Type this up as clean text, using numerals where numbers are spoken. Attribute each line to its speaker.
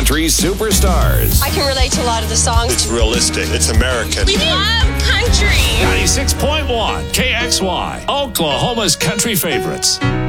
Speaker 1: country superstars.
Speaker 2: I can relate to a lot of the songs.
Speaker 3: It's realistic. It's American.
Speaker 2: We love country.
Speaker 1: 96.1 KXY, Oklahoma's country favorites.